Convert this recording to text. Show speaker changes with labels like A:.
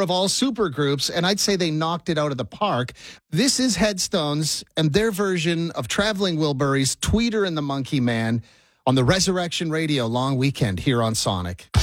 A: of all supergroups, and I'd say they knocked it out of the park. This is Headstones and their version of Traveling Wilburys, Tweeter and the Monkey Man on the Resurrection Radio Long Weekend here on Sonic.